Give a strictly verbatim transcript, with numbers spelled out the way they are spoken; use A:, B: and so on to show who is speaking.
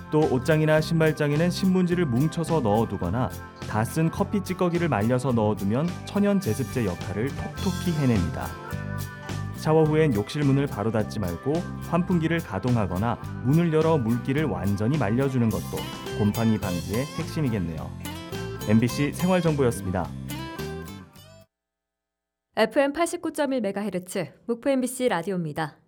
A: 또 옷장이나 신발장에는 신문지를 뭉쳐서 넣어두거나 다 쓴 커피 찌꺼기를 말려서 넣어두면 천연 제습제 역할을 톡톡히 해냅니다. 샤워 후엔 욕실 문을 바로 닫지 말고 환풍기를 가동하거나 문을 열어 물기를 완전히 말려주는 것도 곰팡이 방지의 핵심이겠네요. 엠비씨 생활정보였습니다.
B: 에프엠 팔십구 점 일 메가헤르츠 목포 엠비씨 라디오입니다.